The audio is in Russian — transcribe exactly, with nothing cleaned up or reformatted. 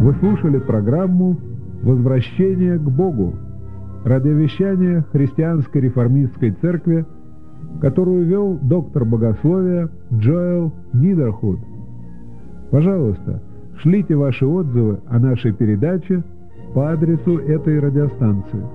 Вы слушали программу «Возвращение к Богу», радиовещание Христианской реформистской церкви, которую вел доктор богословия Джоэл Нидерхуд. Пожалуйста, шлите ваши отзывы о нашей передаче по адресу этой радиостанции.